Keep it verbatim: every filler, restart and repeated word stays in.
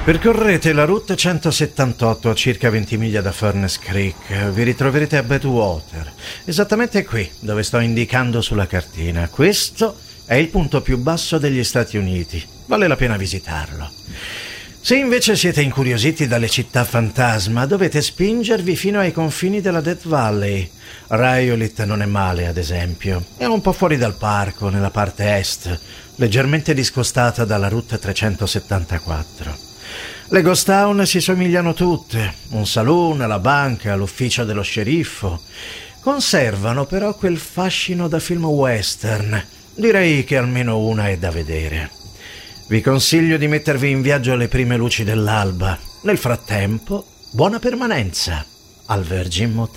Percorrete la Route centosettantotto a circa venti miglia da Furnace Creek. Vi ritroverete a Badwater, esattamente qui, dove sto indicando sulla cartina. Questo è il punto più basso degli Stati Uniti. Vale la pena visitarlo. Se invece siete incuriositi dalle città fantasma, dovete spingervi fino ai confini della Death Valley. Riolet non è male, ad esempio. È un po' fuori dal parco, nella parte est, leggermente discostata dalla Route trecentosettantaquattro. Le ghost town si somigliano tutte, un saloon, la banca, l'ufficio dello sceriffo. Conservano però quel fascino da film western. Direi che almeno una è da vedere. Vi consiglio di mettervi in viaggio alle prime luci dell'alba. Nel frattempo, buona permanenza al Virgin Motel.